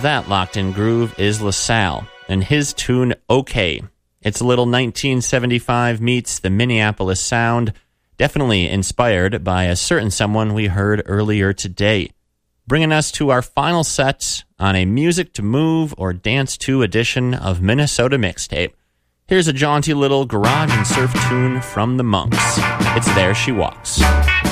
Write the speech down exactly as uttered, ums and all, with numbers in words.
That locked-in groove is LaSalle, and his tune, OK. It's a little nineteen seventy-five meets the Minneapolis sound, definitely inspired by a certain someone we heard earlier today. Bringing us to our final set on a music to move or dance to edition of Minnesota Mixtape. Here's a jaunty little garage and surf tune from the Monks. It's There She Walks.